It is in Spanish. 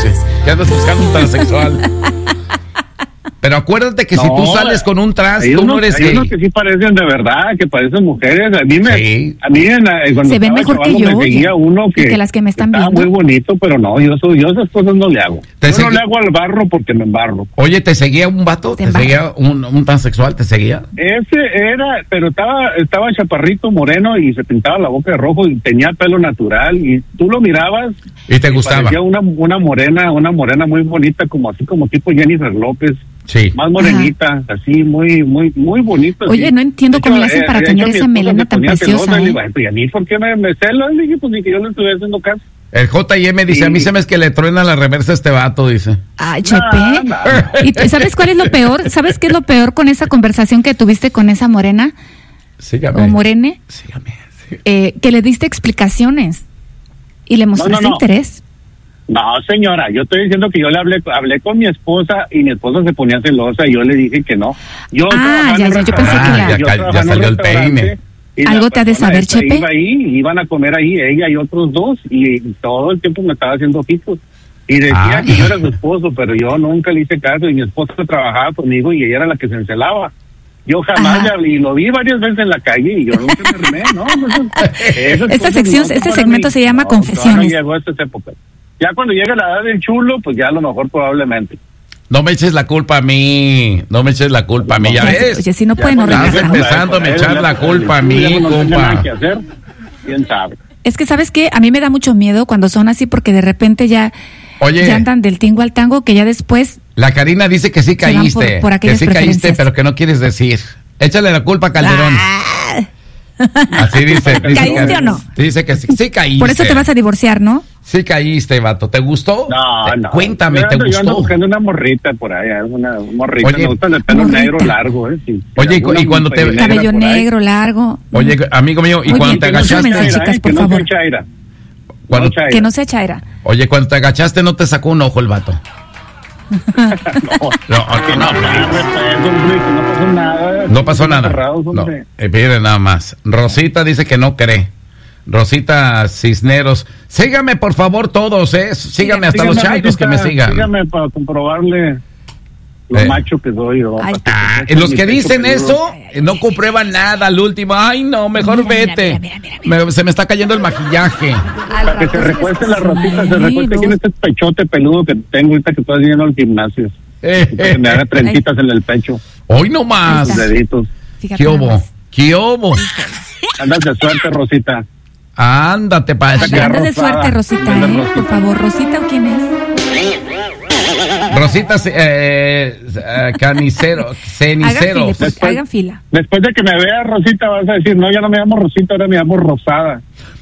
dice. Que andas buscando un transexual. Pero acuérdate que si tú sales con un trans, tú no eres gay. Hay unos que sí parecen de verdad, que parecen mujeres. A mí cuando se ven mejor que yo. Me seguía uno que las que me están viendo. Muy bonito, pero no, yo esas cosas no le hago. No le hago al barro porque me embarro. Oye, ¿te seguía un vato? ¿Te seguía un transexual? ¿Te seguía? Ese era, pero estaba chaparrito, moreno y se pintaba la boca de rojo y tenía pelo natural y tú lo mirabas. ¿Y te gustaba? Parecía una morena muy bonita, como tipo Jennifer López. Sí. Más morenita, así, muy bonito. Oye, así. no entiendo cómo le hacen para tener esa melena tan preciosa. Y a mí, ¿por qué me celas? Le dije, pues ni que yo le estuviera haciendo caso. El J&M dice, a mí se me es que le truena la reversa a este vato, dice. Ay, Chepe. ¿Y sabes cuál es lo peor? ¿Sabes qué es lo peor con esa conversación que tuviste con esa morena? Sígame. ¿O morene? Sígame. Que le diste explicaciones y le mostraste interés. No, señora, yo estoy diciendo que yo le hablé con mi esposa y mi esposa se ponía celosa y yo le dije que no. Yo pensé que ya salió el peine. Algo te ha de saber, Chepe. Iban a comer ahí ella y otros dos y todo el tiempo me estaba haciendo ojitos. Y decía que yo era su esposo, pero yo nunca le hice caso y mi esposa trabajaba conmigo y ella era la que se encelaba. Yo jamás le hablé y lo vi varias veces en la calle y yo nunca me arrimé, ¿no? Este segmento se llama Confesiones. No llegó a esta época. Ya cuando llega la edad del chulo, pues ya a lo mejor probablemente. No me eches la culpa a mí, ya ves. Oye, si no pueden Estás empezando a me echar la culpa a mí, compa. ¿Quién sabe? Es que, ¿sabes qué? A mí me da mucho miedo cuando son así porque de repente ya andan del tingo al tango que ya después... La Karina dice que sí caíste, que sí caíste, pero que no quieres decir. Échale la culpa a Calderón. Así dice. ¿Caíste o no? Dice que sí caíste. Por eso te vas a divorciar, ¿no? Sí caíste, vato. ¿Te gustó? No. Cuéntame, ¿te gustó? Yo ando buscando una morrita por ahí, una morrita. Me gusta el pelo negro largo, Sí. Oye, y cuando te... Cabello negro, largo. Oye, amigo mío, y cuando te agachaste... chicas, por favor. Que no sea chaira. Oye, cuando te agachaste, ¿no te sacó un ojo el vato? No pasó nada. Pide nada más. Rosita dice que no cree. Rosita Cisneros, sígame por favor todos, sígame hasta los chairos que me sigan. Sígame para comprobarle lo macho que soy. Los que dicen eso no comprueban nada al último. Ay no, mejor vete. Mira. Se me está cayendo el maquillaje. Para que se recueste la Rosita, se recueste aquí en este pechote peludo que tengo ahorita que estoy yendo al gimnasio. Que me haga trencitas en el pecho. Hoy no más. Deditos. ¿Qué obo? Andas de suerte, Rosita. Ándate para allá. Andas de suerte, Rosita, por favor. ¿Rosita o quién es? Rosita Cenicero. Hagan fila. Después de que me veas, Rosita, vas a decir, no, ya no me llamo Rosita, ahora me llamo Rosada.